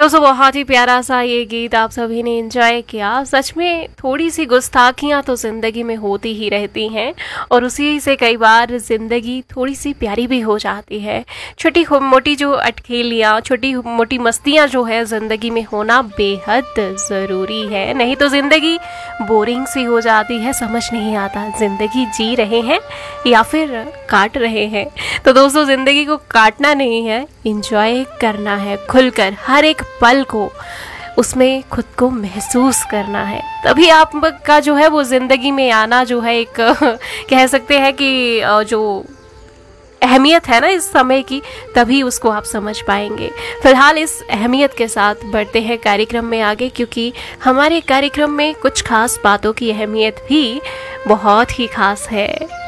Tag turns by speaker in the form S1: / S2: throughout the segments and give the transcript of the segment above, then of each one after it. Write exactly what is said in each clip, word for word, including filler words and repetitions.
S1: दोस्तों बहुत ही प्यारा सा ये गीत आप सभी ने एंजॉय किया। सच में थोड़ी सी गुस्ताखियाँ तो ज़िंदगी में होती ही रहती हैं और उसी से कई बार ज़िंदगी थोड़ी सी प्यारी भी हो जाती है। छोटी मोटी जो अटखेलियाँ, छोटी मोटी मस्तियाँ जो है ज़िंदगी में होना बेहद ज़रूरी है, नहीं तो ज़िंदगी बोरिंग सी हो जाती है। समझ नहीं आता ज़िंदगी जी रहे हैं या फिर काट रहे हैं। तो दोस्तों ज़िंदगी को काटना नहीं है, एंजॉय करना है, खुलकर हर एक पल को उसमें खुद को महसूस करना है। तभी आपका जो है वो ज़िंदगी में आना जो है एक कह सकते हैं कि जो अहमियत है ना इस समय की, तभी उसको आप समझ पाएंगे। फिलहाल इस अहमियत के साथ बढ़ते हैं कार्यक्रम में आगे, क्योंकि हमारे कार्यक्रम में कुछ खास बातों की अहमियत भी बहुत ही खास है।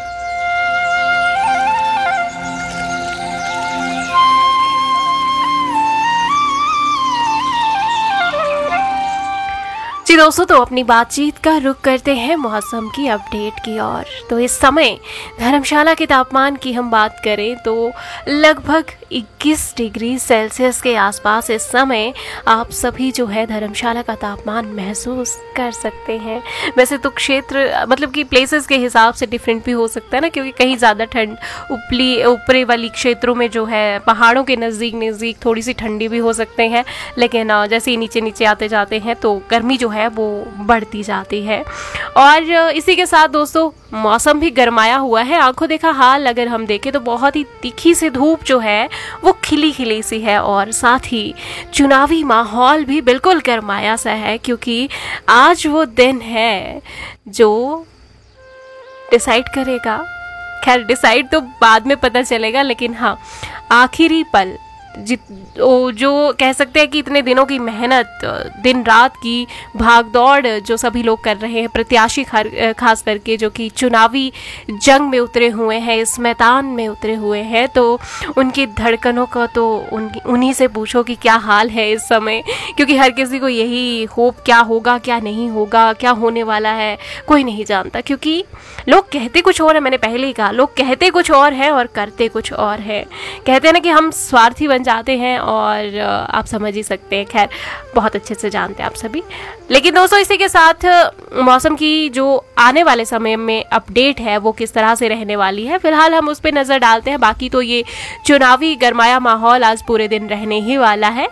S1: जी दोस्तों, तो अपनी बातचीत का रुख करते हैं मौसम की अपडेट की ओर। तो इस समय धर्मशाला के तापमान की हम बात करें तो लगभग इक्कीस डिग्री सेल्सियस के आसपास इस समय आप सभी जो है धर्मशाला का तापमान महसूस कर सकते हैं। वैसे तो क्षेत्र मतलब कि प्लेसेस के हिसाब से डिफरेंट भी हो सकता है ना, क्योंकि कहीं ज़्यादा ठंड उपली ऊपरी वाली क्षेत्रों में जो है पहाड़ों के नज़दीक नज़दीक थोड़ी सी ठंडी भी हो सकते हैं, लेकिन जैसे ही नीचे नीचे आते जाते हैं तो गर्मी जो है वो बढ़ती जाती है। और इसी के साथ दोस्तों मौसम भी गरमाया हुआ है। आंखों देखा हाल अगर हम देखें तो बहुत ही तीखी सी धूप जो है वो खिली खिली सी है, और साथ ही चुनावी माहौल भी बिल्कुल गरमाया सा है, क्योंकि आज वो दिन है जो डिसाइड करेगा। खैर डिसाइड तो बाद में पता चलेगा, लेकिन हाँ आखिरी पल जित जो कह सकते हैं कि इतने दिनों की मेहनत, दिन रात की भाग दौड़ जो सभी लोग कर रहे हैं, प्रत्याशी खास करके जो कि चुनावी जंग में उतरे हुए हैं, इस मैदान में उतरे हुए हैं, तो उनकी धड़कनों का तो उनकी उन्हीं से पूछो कि क्या हाल है इस समय। क्योंकि हर किसी को यही होप, क्या होगा क्या नहीं होगा, क्या होने वाला है कोई नहीं जानता। क्योंकि लोग कहते कुछ और है, मैंने पहले ही कहा, लोग कहते कुछ और है और करते कुछ और है। कहते हैं ना कि हम स्वार्थी बन जाते हैं, और आप समझ ही सकते हैं। खैर बहुत अच्छे से जानते हैं आप सभी। लेकिन दोस्तों इसी के साथ मौसम की जो आने वाले समय में अपडेट है वो किस तरह से रहने वाली है, फिलहाल हम उस पर नज़र डालते हैं। बाकी तो ये चुनावी गरमाया माहौल आज पूरे दिन रहने ही वाला है।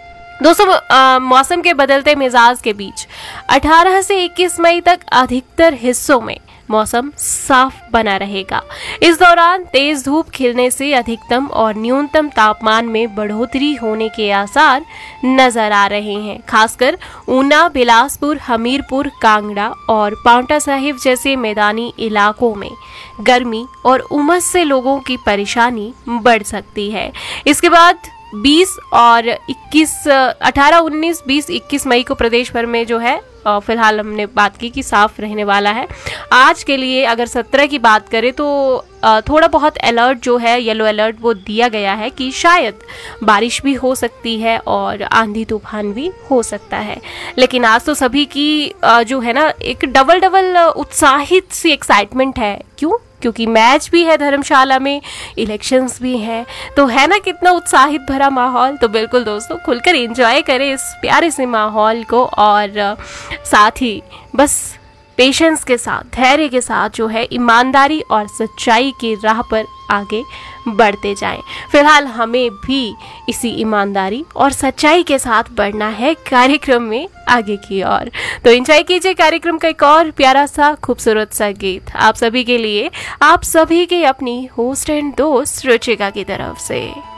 S1: दोस्तों मौसम के बदलते मिजाज के बीच अठारह से इक्कीस मई तक अधिकतर हिस्सों में मौसम साफ बना रहेगा। इस दौरान तेज धूप खिलने से अधिकतम और न्यूनतम तापमान में बढ़ोतरी होने के आसार नजर आ रहे हैं। खासकर ऊना, बिलासपुर, हमीरपुर, कांगड़ा और पांवटा साहिब जैसे मैदानी इलाकों में गर्मी और उमस से लोगों की परेशानी बढ़ सकती है। इसके बाद बीस और इक्कीस, अठारह, उन्नीस, बीस, इक्कीस मई को प्रदेश भर में जो है फिलहाल हमने बात की कि साफ रहने वाला है। आज के लिए अगर सत्रह की बात करें तो थोड़ा बहुत अलर्ट जो है, येलो अलर्ट वो दिया गया है कि शायद बारिश भी हो सकती है और आंधी तूफान भी हो सकता है। लेकिन आज तो सभी की जो है ना एक डबल डबल उत्साहित सी एक्साइटमेंट है। क्यों? क्योंकि मैच भी है धर्मशाला में, इलेक्शंस भी हैं, तो है ना कितना उत्साहित भरा माहौल। तो बिल्कुल दोस्तों खुलकर एंजॉय करें इस प्यारे से माहौल को, और साथ ही बस पेशेंस के साथ, धैर्य के साथ जो है ईमानदारी और सच्चाई की राह पर आगे बढ़ते जाएं। फिलहाल हमें भी इसी ईमानदारी और सच्चाई के साथ बढ़ना है कार्यक्रम में आगे की ओर। तो एंजॉय कीजिए कार्यक्रम का एक और प्यारा सा खूबसूरत सा गीत आप सभी के लिए, आप सभी के अपनी होस्ट एंड दोस्त रुचिका की तरफ से।